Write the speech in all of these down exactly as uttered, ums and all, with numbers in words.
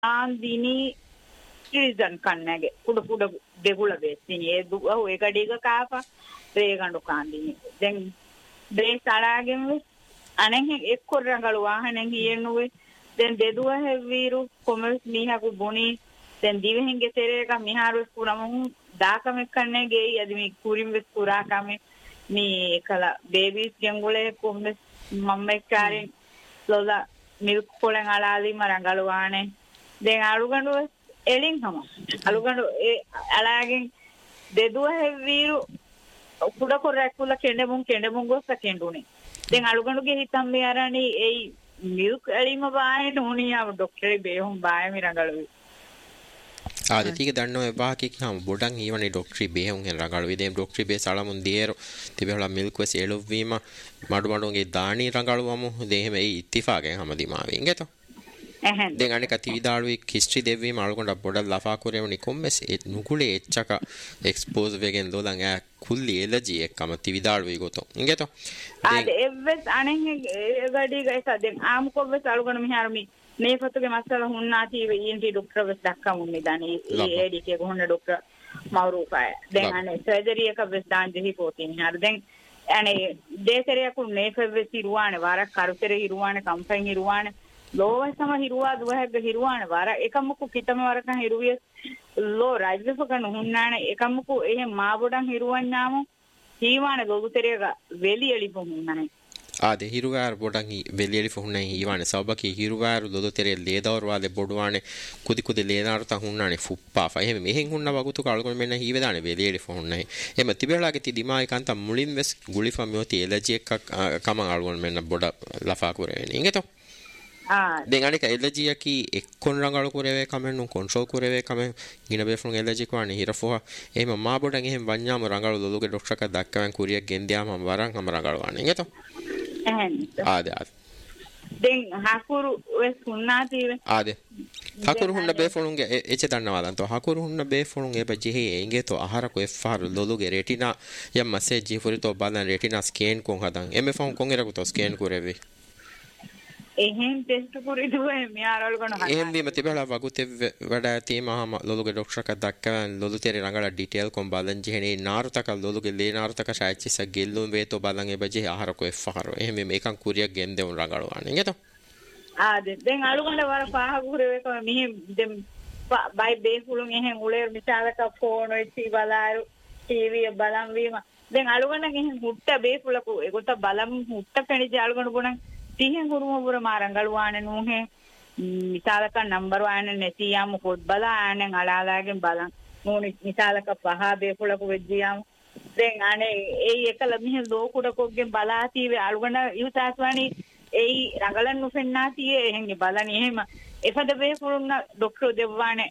ආන්දිනි රිසන් කන්නගේ කුඩ කුඩ දෙගුල වෙස්සිනි ඒ දුව ඔය කඩේක කාපා රේගඬු කාන්දිනි දැන් බේ සලාගෙන් අනෙන් එක්ක රංගල වාහනෙන් හියෙන්නුවේ දැන් දෙදුව හැවීරු කොමස් මීහකු බොනි දැන් දිවෙහින්ගේ තෙරේක මිහාරුස් පුරමු දාකම කන්නේ ගේ යදි මේ කුරිම් වෙස් පුරා කම මේ කල බේබීස් ජංගුලේ කොම්ස් මම්මෙක්කාරෙන් ලොලා මිල්ක් පොලෙන් අලාලි මරංගල වාහනේ දැන් අලුගඬු එලින් හම අලුගඬු ඒ අලාගෙන් දෙදුව හැවීරු කුඩ කොරැක්කුල කෙඬමුන් කෙඬමුන් ගොස්ස කෙඬුනේ දැන් අලුගඬුගේ හිතම් මේ අරණි ඒ මිල්ක් එලිම බායට උණියාව ડોක්ටරේ බේහුම් බාය මිරඟලුයි ආද ටික දන්නව එපා කිකම බොඩන් ඊවනේ ડોක්ටරි බේහුම් හෙන් රඟලුයි දෙම් ડોක්ටරි බේ සලමුන් දියරෝ තිබෙහලා මිල්ක් වෙස් එළුවීම මඩු මඩුගේ දාණි රඟලුවමු දෙහෙම ඒ ඉත්තිෆාගෙන් හැමදීමාවෙන් ඉංගතෝ එහෙන් දැන් අනික තිවිදාළුයි හිස්ටරි දෙවීම අලුගොඩ බොඩ ලෆා කුරේවනි කොම්මස් ඒ නුකුලේ එච්චක එක්ස්පෝස් වෙගෙන් දොලන් ඈ කුල්ලි එලර්ජි එක්කම තිවිදාළුයි ගොතෝ ඉංගතෝ ආද එවස් අනෙන් ගඩි ගයිස දැන් ආම් කොබ්බස් අලුගොඩ මිහාරමි මේ පොතේ මස්සල හුන්නාති ඊන්ටි ડોක්ටර් වෙස් දක්කමු මෙදානි ඒඩිකේ ගොන්න ડોක්ටර් මවරූපාය දැන් අනේ සර්ජරි එක වෙස් දාන් දෙහි පොතින් හර දැන් අනේ දේශරයක් උනේ ෆෙවස් හිරුවානේ වාරක් කරුතර හිරුවානේ කම්පෙන් හිරුවානේ ලෝවසම හිරුවා දුවහැග්ග හිරුවානේ වාර එකමුකු කිතම වරකන් හිරුවිය ලෝ රාජ්‍යසකන හුන්නානේ එකමුකු එහෙ මාබොඩන් හිරුවන්නාම හීවානේ ලොගුතරේක වෙලියලි පොමුන්නානේ ආද හිරුවාර බොඩන් වෙලියලි පොහුන්නේ හීවානේ සබකි හිරුවාර ලොදතරේ ලේදවර වාලේ බොඩුවානේ කුදි කුදි ලේනාර ත හුන්නානේ ෆුප්පාෆා එහෙම මෙහෙන් හුන්න වගුතු කල්කොන් මෙන්න හීවදානේ වෙලියලි පොහුන්නේ එහෙම තිබෙලාගේ ති දිමායි කාන්ත මුලින් වෙස් ගුලිෆා මියෝති එලර්ජි එකක් කම අලුවන් මෙන්න බොඩ ලෆා කරේනේ ඉංගතෝ දැන් අනික එලර්ජි යකි එක්කොන් රංගල කුරේවේ කමෙන්නු කන්ට්‍රෝල් කුරේවේ කමෙන් ගින බේෆුන් එලර්ජි කවන්නේ හිරෆෝහ එහෙම මා බොඩන් එහෙම වඤ්ඤාම රංගල ලොලුගේ ડોක්ටර් එක දක්කවන් කුරියක් ගෙන්දියාම මම වරන් හැම රංගල වන්නේ ඉංගතෝ එහෙන් ආද ආද දැන් හකුරු වෙස් හුන්නාතිවේ ආද හකුරු හුන්න බේෆුන්ගේ එච දන්නවාදන් තෝ හකුරු හුන්න බේෆුන් එබ ජෙහි ඉංගේතෝ ආහාරකෝ එෆ්ආර් ලොලුගේ රෙටිනා යම් මැසේජ් ජීෆුරිතෝ බලන් රෙටිනා ස්කෑන් කොන් හදන් එමෙ ෆෝන් කොන් එරකුතෝ ස්කෑන් කුරේවේ එහෙන් ටෙස්ට් කුරිදුවේ මියාරල් ගන්න හදා එහෙන් බීම තිබලා වගුතේ වඩා තීමහම ලොලුගේ ડોක්ටර් එක දක්කවන් ලොලු තෙරේ රංගල ඩීටේල් කොම් බලන් ජෙහෙනේ නාරුතක ලොලුගේ ලේ නාරුතක ශායිච්චස ගෙල්ලුම් වේතෝ බලන් එබජේ ආහාරකෝ එෆ්ආර් එහෙම මේකන් කුරියක් ගෙන් දෙවුන් රංගලවන්නේ නේද ආද දැන් අලුගඳ වර පහ කුරේ එක මෙහි දැන් බයි බේෆුලුන් එහෙන් උලේ මිසාලක ෆෝන් වෙච්චි බලාරු ටීවී බලන් වීම දැන් අලුගඳ එහෙන් හුට්ට බේෆුලකෝ ඒකට බලම් හුට්ට පෙණිජ අලුගඳ බොන තිහෙන් ගුරුම පුර මාරංගල වානේ නෝහෙ මිසාලක නම්බර් වානේ නැතියම් පොත් බලාගෙන අලාලාගෙන් බලන් නෝනි මිසාලක පහ බේෆුලකෝ වෙද්දියම් දැන් අනේ ඒ එකල මෙහෙ ලෝකුඩ කොග්ගෙන් බලාතිවේ අලුගඳ යුතාස්වානි ඒ රංගලන් නුෆෙන්නාතියේ එහෙන්ගේ බලන්නේ එහෙම එපද බේෆුලුන් ડોක්ටර් දෙවවානේ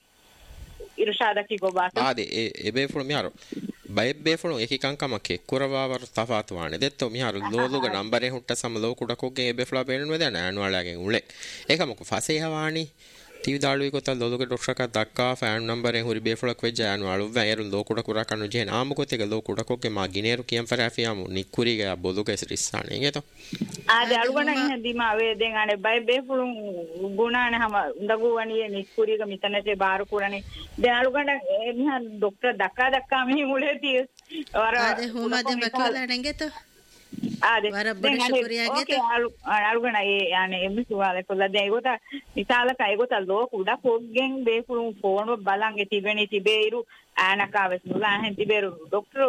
ඉරෂාදකි ගොබාත ආදේ ඒ ඒ බේෆුලු මිහාරෝ බය බේෆුලු එකකන් කමකේ කුරවාවර තෆාත් වානේ දෙත්තෝ මිහාරෝ ලෝලුගේ නම්බරේ හුට්ට සම ලෝකුඩ කොග්ගෙන් ඒ බේෆුලා බේනු වෙද නානුවාලාගෙන් උලේ ඒකමක ෆසේ හවානි තිවිදාළුයි කොත ලොලුගේ ડોක්ටර් එක දක්කා ෆෑන් නම්බරෙන් හුරි බේෆුලක් වෙජ්ජ යානුවාලු වැයරු ලෝකුඩ කුරා කනු ජේ නාම කොතේක ලෝකුඩ කොග්ගේ මා ගිනේරු කියම් ෆරාෆියාමු නිකුරිගේ බොලුගේ රිස්සානේ නේද ආද අලුගණ හින්දිම වේ දෙන් අනේ බයි බේෆුලුන් ගුණානේ හැම උඳගු වණියේ නිකුරිගේ මිතනසේ බාර කුරණේ දැන් අලුගණ එහා ડોක්ටර් දක්කා දක්කා මෙහි මුලේ තිය වර ආද හොමද මකලා නංගෙත ආද වර බොඩ ශුක්‍රියාගෙත ඕකේ අලුගණ ඒ යන්නේ එමිසුවාලේ කොල්ල දැන් ඒගොත විශාලක ඒගොත ලෝකුඩ කොග්ගෙන් බේෆුලුන් ෆෝන් බලන්ගේ තිබෙනි තිබේරු ආනකාවස් මුලා හෙන් තිබේරු ડોක්ටර්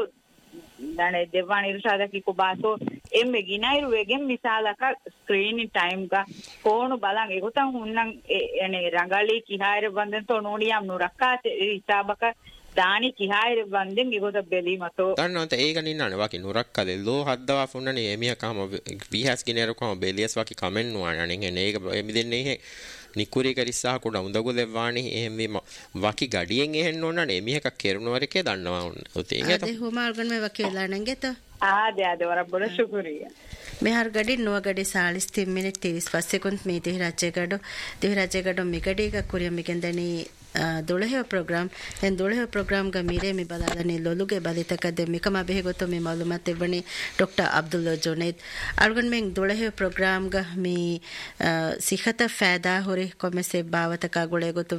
දනේ දෙවාන ඉරෂාදකි කොබාසෝ එම්මෙ ගිනයිරු වෙගෙන් විශාලක ස්ක්‍රීන් ටයිම් ගා ෆෝන් බලන් ඒගොතන් හුන්නන් යන්නේ රංගලී කිහායර බන්දන් තෝ නෝනියම් නුරක්කා ඉසාබක දානි කිහායර බන්දෙන් ඒගොත බෙලි මතෝ දන්නවන්ත ඒක නින්නානේ වාකි නුරක්කලේ ලෝ හද්දවා ෆොන්නනේ එමියා කම විහස් ගිනේරු කම බෙලියස් වාකි කමෙන් නුවානේ නේ ඒක එමිදෙන්නේ නිකුරි කරිස්සා කුඩ උඳගු දෙවානි එහෙම වීම වාකි ගඩියෙන් එහෙන්න ඕනනේ එමියක කෙරුණවරකේ දන්නවා උන් උතේ ඒක ආද හොමාල්ගන් මේ වකේලා නංගෙත ආද ආද වර බොල ශුක්‍රියා මෙහර ගඩි නොව ගඩි සාලිස් තින් මිනිත් තිරිස් පස් සෙකුන්ත් මේ දෙහි රාජ්‍ය ගඩ දෙහි රාජ්‍ය ගඩ මේ ගඩි එක කුරිය මිගෙන් දනි දොළහෙව ප්‍රෝග්‍රෑම් දැන් දොළහෙව ප්‍රෝග්‍රෑම් ಗ ಮೀರೆ ಮಿ ಬಲಾದನೆ ಲೊಲುಗೆ ಬಲಿತಕದೆ ಮಿಕಮ ಬೆಹೆ ಗೊತ್ತು ಮಿ ಮಾಲೂಮಾತ್ ಎಬಣಿ doctor Abdul Junaid argan Meng ದೊಳಹೆವ program ಗ ಮಿ ಸಿಖತ ಫಾಯದಾ ಹೊರೆ ಕೊಮೆಸೆ ಬಾವತಕ ಗುಳೆ ಗೊತ್ತು